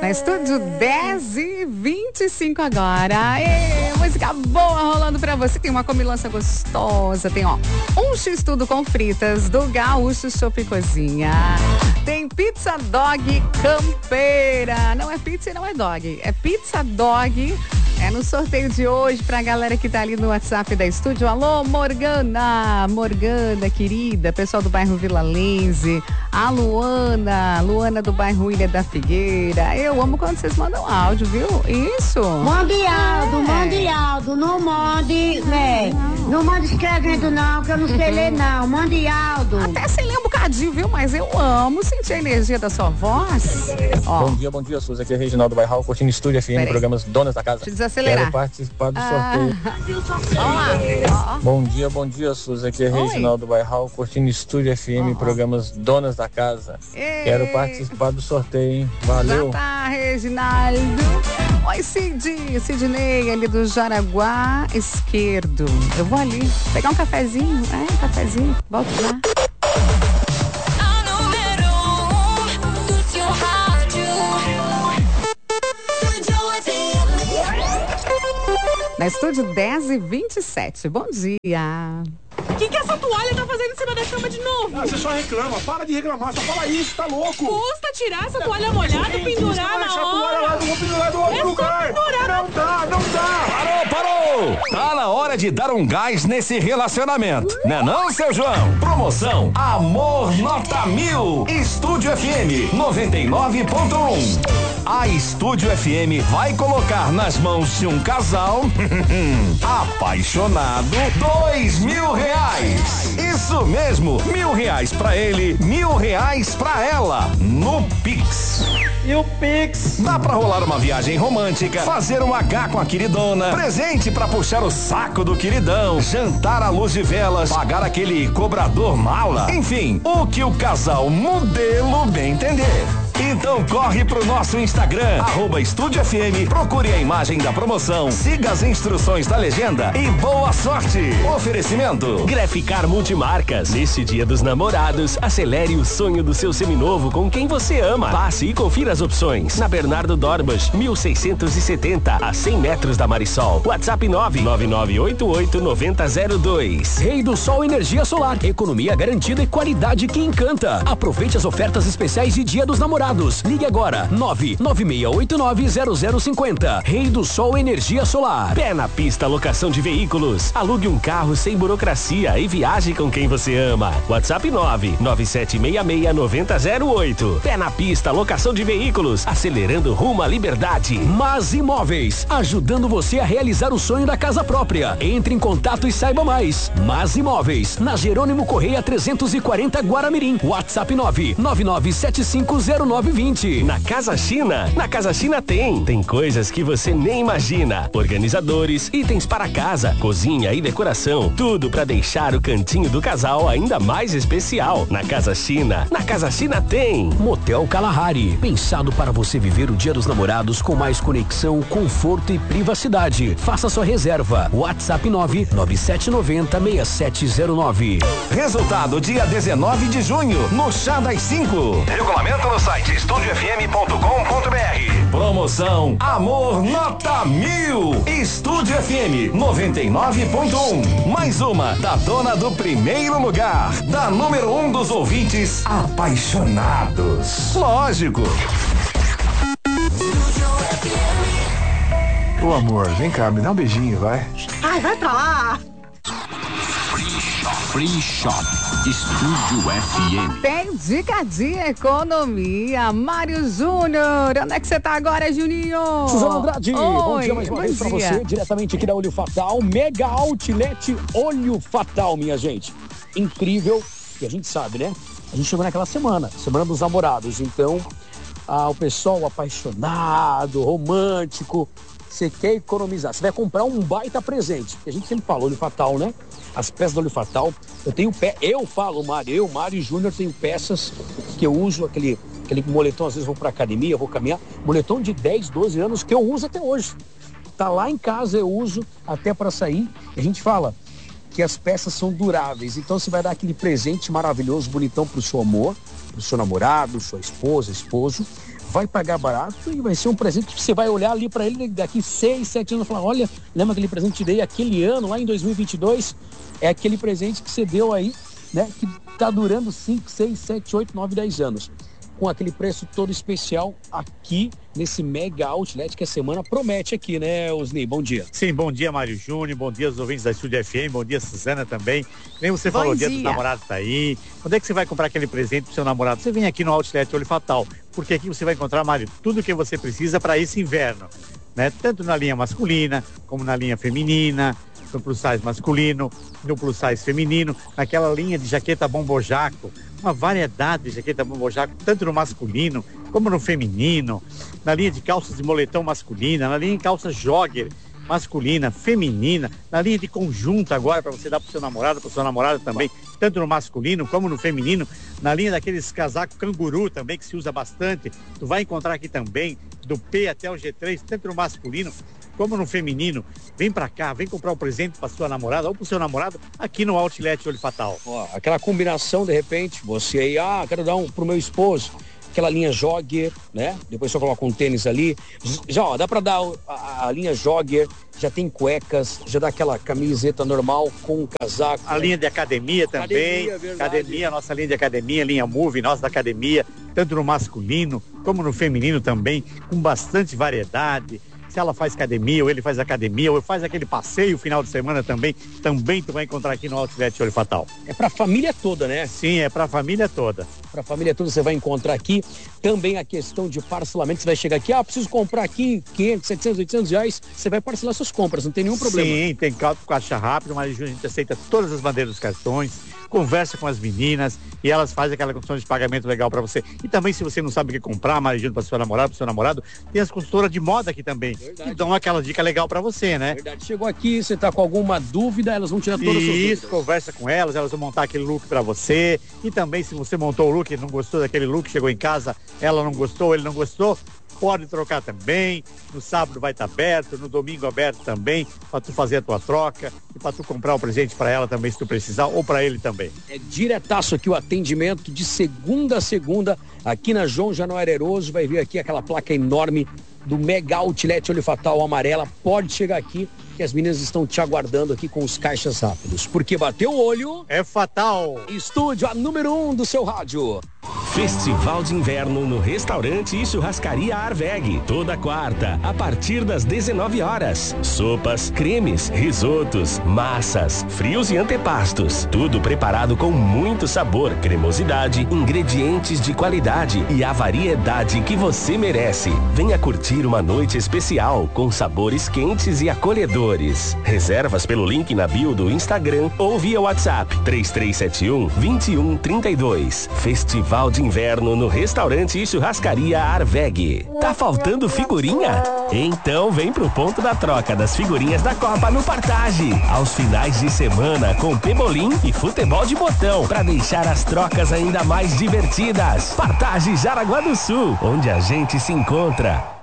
Na estúdio 10h25 agora. Música boa rolando pra você. Tem uma comilança gostosa. Tem, ó, um x-tudo com fritas do Gaúcho Chopp e Cozinha. Tem pizza dog campeira. Não é pizza e não é dog. É pizza dog. É no sorteio de hoje pra galera que tá ali no WhatsApp da estúdio. Alô, Morgana, querida, pessoal do bairro Vila Lense, a Luana do bairro Ilha da Figueira. Eu amo quando vocês mandam áudio, viu? Isso. Mande áudio, não mande, né? Não mande escrevendo não, que eu não sei ler não, mande áudio. Até sem ler um bocadinho, viu? Mas eu amo sentir a energia da sua voz. Ó. Bom dia, Suzy. Aqui é Reginaldo Bairral, curtindo Estúdio FM, programas Donas da Casa. Deixa eu desacelerar. Quero participar do sorteio. Vamos lá. Bom dia, Suzy. Aqui é Reginaldo Bairral, curtindo Estúdio FM, programas Donas da Casa. Quero participar do sorteio, hein? Valeu. Já tá, Reginaldo. Oi, Sidney, ali do Jaraguá Esquerdo. Eu vou ali pegar um cafezinho. Cafezinho. Volto lá. Na estúdio 10h27. Bom dia. O que essa toalha tá fazendo em cima da cama de novo? Você só reclama, para de reclamar, só fala isso, tá louco? Custa tirar essa toalha molhada e pendurar na hora. Eu vou pendurar do outro lugar. Não dá. Parou! Tá na hora de dar um gás nesse relacionamento, né não, seu João? Promoção Amor Nota 1000, Estúdio FM 99.1. A Estúdio FM vai colocar nas mãos de um casal apaixonado R$2.000. Isso mesmo, R$1.000 pra ele, R$1.000 pra ela, no Pix. E o Pix? Dá pra rolar uma viagem romântica, fazer um H com a queridona, presente pra puxar o saco do queridão, jantar à luz de velas, pagar aquele cobrador mala, enfim, o que o casal modelo bem entender. Então corre pro nosso Instagram, @Estúdio FM, procure a imagem da promoção, siga as instruções da legenda e boa sorte. Oferecimento Graficar Multimarcas. Neste Dia dos Namorados, acelere o sonho do seu seminovo com quem você ama. Passe e confira as opções. Na Bernardo Dorbas, 1670, a 100 metros da Marisol. WhatsApp 999889002. Rei do Sol Energia Solar. Economia garantida e qualidade que encanta. Aproveite as ofertas especiais de Dia dos Namorados. Ligue agora, 996890050. Rei do Sol Energia Solar. Pé na Pista Locação de Veículos. Alugue um carro sem burocracia e viaje com quem você ama. WhatsApp 997669008. Pé na Pista Locação de Veículos. Acelerando rumo à liberdade. Mas Imóveis, ajudando você a realizar o sonho da casa própria. Entre em contato e saiba mais. Mas Imóveis, na Jerônimo Correia 340 Guaramirim. WhatsApp 999750920. Na Casa China tem coisas que você nem imagina. Organizadores, itens para casa, cozinha e decoração, tudo para deixar o cantinho do casal ainda mais especial. Na Casa China tem Motel Kalahari, pensado para você viver o Dia dos Namorados com mais conexão, conforto e privacidade. Faça sua reserva. WhatsApp 997906709. Resultado dia 19 de junho, no Chá das 5. Regulamento no site estudiofm.com.br. Promoção Amor Nota 1000. Estúdio FM 99.1. Mais uma da dona do primeiro lugar, da número 1 dos ouvintes apaixonados. Lógico. Ô amor, vem cá, me dá um beijinho, vai. Ai, vai pra lá. Free Shop Estúdio FM. Tem dica de economia. Mário Júnior, onde é que você tá agora, Juninho? Suzana Andrade, bom dia mais uma vez pra dia. você, diretamente aqui da Olho Fatal, Mega Outlet Olho Fatal, minha gente. Incrível, e a gente sabe, né? A gente chegou naquela semana dos namorados, então, o pessoal apaixonado, romântico, você quer economizar, você vai comprar um baita presente. A gente sempre fala, Olho Fatal, né? As peças do Olho Fatal, Mário e Júnior, tenho peças que eu uso, aquele moletom, às vezes vou pra academia, vou caminhar, moletom de 10, 12 anos que eu uso até hoje. Tá lá em casa, eu uso até para sair. A gente fala que as peças são duráveis, então você vai dar aquele presente maravilhoso, bonitão pro seu amor, pro seu namorado, sua esposa, esposo. vai pagar barato e vai ser um presente que você vai olhar ali para ele daqui 6, 7 anos e falar, olha, lembra aquele presente que te dei aquele ano, lá em 2022? É aquele presente que você deu aí, né? Que tá durando 5, 6, 7, 8, 9, 10 anos. Com aquele preço todo especial aqui nesse Mega Outlet que a semana promete aqui, né, Osni? Bom dia. Sim, bom dia, Mário Júnior, bom dia aos ouvintes da Estúdio FM, bom dia, Suzana também. Nem você falou, o dia do namorado tá aí. Quando é que você vai comprar aquele presente pro seu namorado? Você vem aqui no Outlet Olho Fatal, porque aqui você vai encontrar, Mário, tudo o que você precisa para esse inverno, né? Tanto na linha masculina, como na linha feminina, no plus size masculino, no plus size feminino, naquela linha de jaqueta bombojaco, uma variedade de jaqueta bombojaco, tanto no masculino como no feminino, na linha de calças de moletom masculina, na linha de calça jogger masculina, feminina, na linha de conjunto agora para você dar pro seu namorado, para sua namorada também, tanto no masculino como no feminino, na linha daqueles casacos canguru também que se usa bastante, tu vai encontrar aqui também do P até o G3, tanto no masculino como no feminino. Vem pra cá, vem comprar um presente pra sua namorada ou pro seu namorado aqui no Outlet Olho Fatal. Ó, aquela combinação, de repente, você aí, quero dar pro meu esposo, aquela linha jogger, né? Depois só coloca um tênis ali. Já, ó, dá pra dar a linha jogger, já tem cuecas, já dá aquela camiseta normal com um casaco. A linha de academia também. Academia, nossa linha de academia, linha Move, nossa da academia, tanto no masculino como no feminino também, com bastante variedade. Se ela faz academia, ou ele faz academia, ou faz aquele passeio final de semana também tu vai encontrar aqui no Outlet Olho Fatal. É pra família toda, né? Sim, é pra família toda. Pra família toda você vai encontrar aqui. Também a questão de parcelamento, você vai chegar aqui, preciso comprar aqui 500, 700, 800 reais, você vai parcelar suas compras, não tem nenhum problema. Sim, tem caixa rápido, mas a gente aceita todas as bandeiras dos cartões, conversa com as meninas e elas fazem aquela condição de pagamento legal para você. E também, se você não sabe o que comprar, Marijano, para sua namorada, para seu namorado, tem as consultoras de moda aqui também. Verdade. Que dão aquela dica legal para você, né? Verdade. Chegou aqui, você tá com alguma dúvida, elas vão tirar todas as suas dúvidas. Isso, conversa com elas vão montar aquele look para você. E também, se você montou o look e não gostou daquele look, chegou em casa, ela não gostou, ele não gostou, pode trocar também. No sábado vai estar aberto, no domingo aberto também, para tu fazer a tua troca e para tu comprar o presente para ela também, se tu precisar, ou para ele também. É diretaço aqui o atendimento de segunda a segunda, aqui na João Januário Eroso, vai ver aqui aquela placa enorme do Mega Outlet Olho Fatal amarela. Pode chegar aqui que as meninas estão te aguardando aqui com os caixas rápidos, porque bateu o olho é fatal. Estúdio a número 1 do seu rádio. Festival de Inverno no Restaurante e Churrascaria Arveg. Toda quarta, a partir das 19 horas. Sopas, cremes, risotos, massas, frios e antepastos. Tudo preparado com muito sabor, cremosidade, ingredientes de qualidade e a variedade que você merece. Venha curtir uma noite especial com sabores quentes e acolhedores. Reservas pelo link na bio do Instagram ou via WhatsApp 3371-2132. Festival de Inverno no Restaurante e Churrascaria Arveg. Tá faltando figurinha? Então vem pro ponto da troca das figurinhas da Copa no Partage. Aos finais de semana com pebolim e futebol de botão para deixar as trocas ainda mais divertidas. Partage Jaraguá do Sul, onde a gente se encontra.